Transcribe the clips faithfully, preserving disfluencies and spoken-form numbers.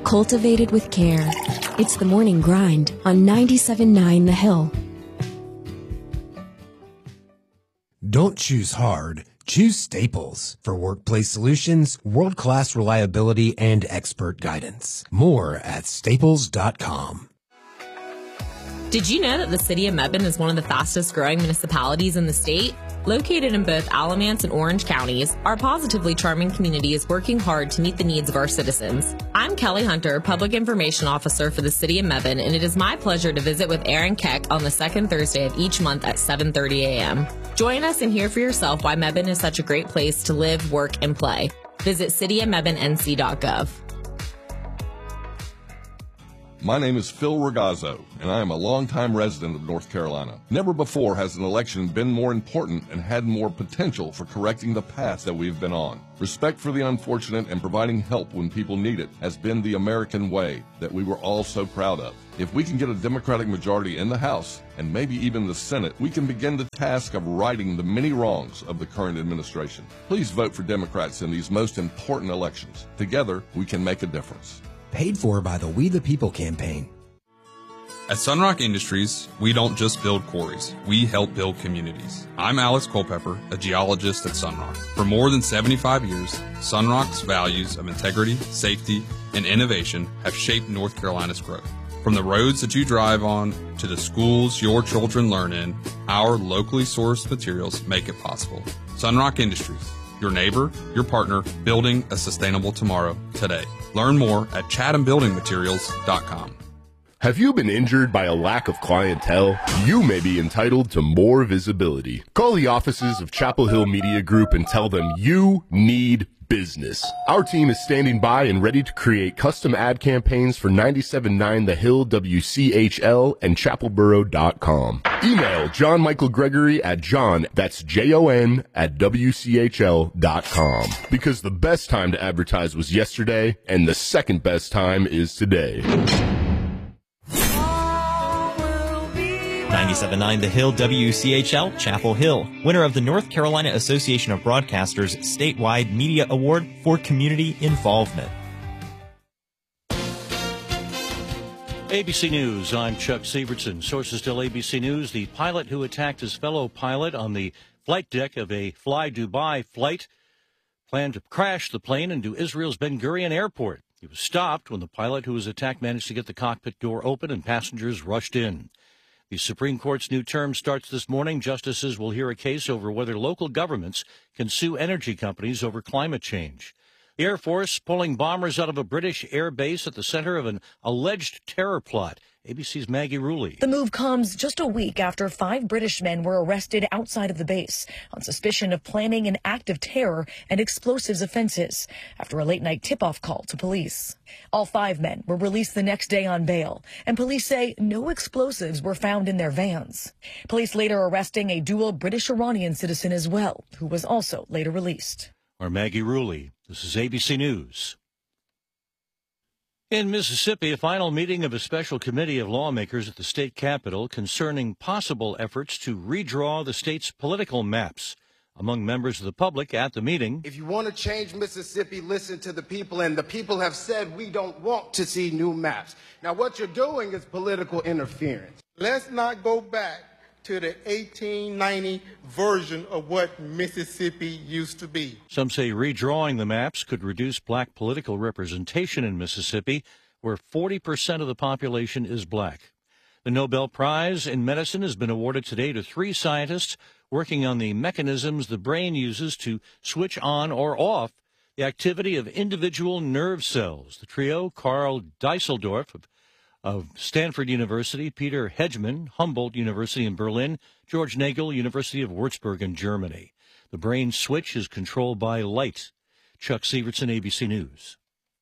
cultivated with care. It's the morning grind on ninety-seven point nine The Hill. Don't choose hard. Choose Staples for workplace solutions, world-class reliability, and expert guidance. More at staples dot com. Did you know that the city of Mebane is one of the fastest growing municipalities in the state? Located in both Alamance and Orange counties, our positively charming community is working hard to meet the needs of our citizens. I'm Kelly Hunter, Public Information Officer for the city of Mebane, and it is my pleasure to visit with Aaron Keck on the second Thursday of each month at seven thirty a.m. Join us and hear for yourself why Mebane is such a great place to live, work, and play. Visit city of mebane n c dot gov. My name is Phil Ragazzo, and I am a longtime resident of North Carolina. Never before has an election been more important and had more potential for correcting the path that we've been on. Respect for the unfortunate and providing help when people need it has been the American way that we were all so proud of. If we can get a Democratic majority in the House, and maybe even the Senate, we can begin the task of righting the many wrongs of the current administration. Please vote for Democrats in these most important elections. Together, we can make a difference. Paid for by the We the People campaign. At Sunrock Industries, we don't just build quarries, we help build communities. I'm Alex Culpepper, a geologist at Sunrock. For more than seventy-five years, Sunrock's values of integrity, safety, and innovation have shaped North Carolina's growth. From the roads that you drive on to the schools your children learn in, our locally sourced materials make it possible. Sunrock Industries, your neighbor, your partner, building a sustainable tomorrow today. Learn more at chatham building materials dot com. Have you been injured by a lack of clientele? You may be entitled to more visibility. Call the offices of Chapel Hill Media Group and tell them you need business. Our team is standing by and ready to create custom ad campaigns for ninety-seven point nine The Hill, W C H L, and chapel borough dot com. Email John Michael Gregory at John, that's J O N, at W C H L dot com. Because the best time to advertise was yesterday, and the second best time is today. ninety-seven point nine The Hill, W C H L, Chapel Hill, winner of the North Carolina Association of Broadcasters Statewide Media Award for Community Involvement. A B C News, I'm Chuck Sievertson. Sources tell A B C News the pilot who attacked his fellow pilot on the flight deck of a Fly Dubai flight planned to crash the plane into Israel's Ben Gurion Airport. He was stopped when the pilot who was attacked managed to get the cockpit door open and passengers rushed in. The Supreme Court's new term starts this morning. Justices will hear a case over whether local governments can sue energy companies over climate change. The Air Force pulling bombers out of a British air base at the center of an alleged terror plot. A B C's Maggie Rulli. The move comes just a week after five British men were arrested outside of the base on suspicion of planning an act of terror and explosives offenses after a late-night tip-off call to police. All five men were released the next day on bail, and police say no explosives were found in their vans. Police later arresting a dual British-Iranian citizen as well, who was also later released. Our Maggie Rulli. This is A B C News. In Mississippi, a final meeting of a special committee of lawmakers at the state capitol concerning possible efforts to redraw the state's political maps. Among members of the public at the meeting, if you want to change Mississippi, listen to the people, and the people have said we don't want to see new maps. Now, what you're doing is political interference. Let's not go back to the eighteen ninety version of what Mississippi used to be. Some say redrawing the maps could reduce black political representation in Mississippi, where forty percent of the population is black. The Nobel Prize in Medicine has been awarded today to three scientists working on the mechanisms the brain uses to switch on or off the activity of individual nerve cells. The trio, Carl Diesseldorf of of Stanford University, Peter Hedgeman, Humboldt University in Berlin, George Nagel, University of Würzburg in Germany. The brain switch is controlled by light. Chuck Sievertson, A B C News.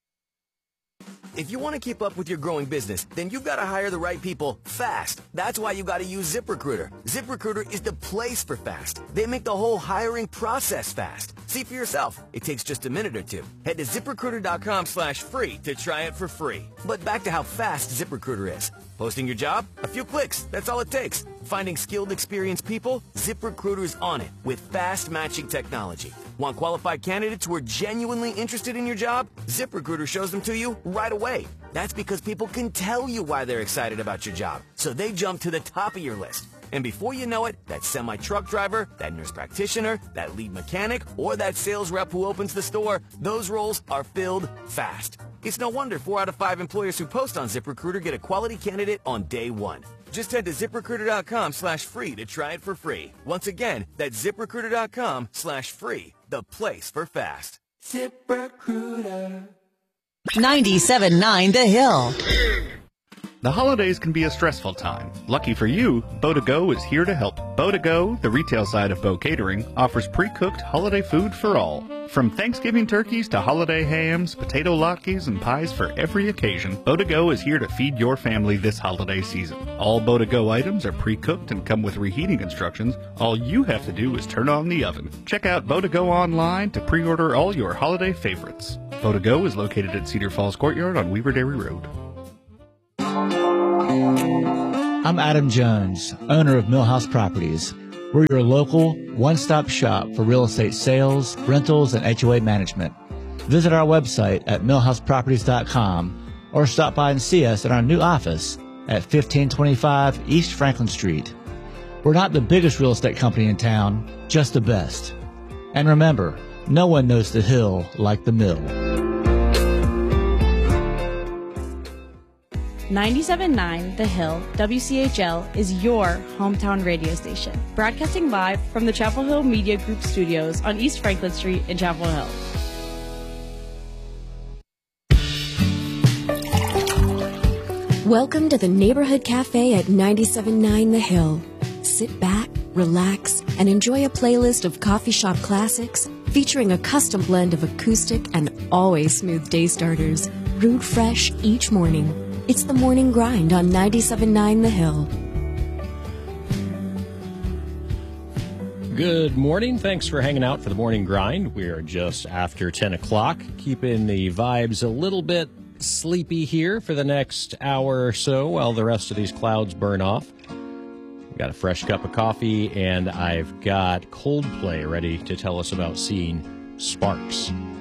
If you want to keep up with your growing business, then you've got to hire the right people fast. That's why you got to use ZipRecruiter. ZipRecruiter is the place for fast. They make the whole hiring process fast. See for yourself. It takes just a minute or two. Head to ZipRecruiter.com slash free to try it for free. But back to how fast ZipRecruiter is. Posting your job? A few clicks. That's all it takes. Finding skilled, experienced people? ZipRecruiter's on it with fast matching technology. Want qualified candidates who are genuinely interested in your job? ZipRecruiter shows them to you right away. That's because people can tell you why they're excited about your job, so they jump to the top of your list. And before you know it, that semi-truck driver, that nurse practitioner, that lead mechanic, or that sales rep who opens the store, those roles are filled fast. It's no wonder four out of five employers who post on ZipRecruiter get a quality candidate on day one. Just head to ZipRecruiter.com slash free to try it for free. Once again, that's ZipRecruiter.com slash free, the place for fast. ZipRecruiter. ninety-seven point nine The Hill. The holidays can be a stressful time. Lucky for you, Bow to Go is here to help. Bow to Go, the retail side of Bow Catering, offers pre-cooked holiday food for all. From Thanksgiving turkeys to holiday hams, potato latkes, and pies for every occasion, Bow to Go is here to feed your family this holiday season. All Bow to Go items are pre-cooked and come with reheating instructions. All you have to do is turn on the oven. Check out Bow to Go online to pre-order all your holiday favorites. Bow to Go is located at Cedar Falls Courtyard on Weaver Dairy Road. I'm Adam Jones, owner of Millhouse Properties. We're your local one-stop shop for real estate sales, rentals, and H O A management. Visit our website at millhouse properties dot com or stop by and see us at our new office at fifteen twenty-five East Franklin Street. We're not the biggest real estate company in town, just the best. And remember, no one knows the hill like the mill. ninety-seven point nine The Hill, W C H L, is your hometown radio station. Broadcasting live from the Chapel Hill Media Group studios on East Franklin Street in Chapel Hill. Welcome to the Neighborhood Cafe at ninety-seven point nine The Hill. Sit back, relax, and enjoy a playlist of coffee shop classics featuring a custom blend of acoustic and always smooth day starters, brewed fresh each morning. It's the Morning Grind on ninety-seven point nine The Hill. Good morning. Thanks for hanging out for the Morning Grind. We are just after ten o'clock, keeping the vibes a little bit sleepy here for the next hour or so while the rest of these clouds burn off. We've got a fresh cup of coffee, and I've got Coldplay ready to tell us about seeing sparks.